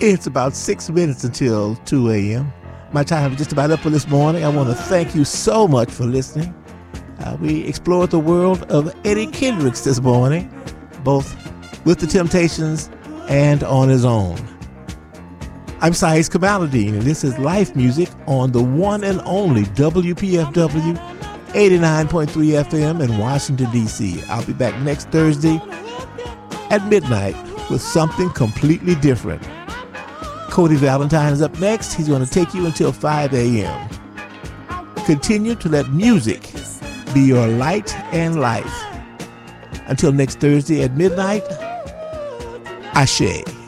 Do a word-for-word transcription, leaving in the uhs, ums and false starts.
It's about six minutes until two a.m. My time is just about up for this morning. I want to thank you so much for listening. Uh, we explored the world of Eddie Kendricks this morning, both with the Temptations and on his own. I'm Saiz Kamaluddin, and this is Life Music on the one and only W P F W eighty-nine point three F M in Washington, D C I'll be back next Thursday at midnight with something completely different. Cody Valentine is up next. He's going to take you until five a.m. Continue to let music be your light and life. Until next Thursday at midnight, Ashe.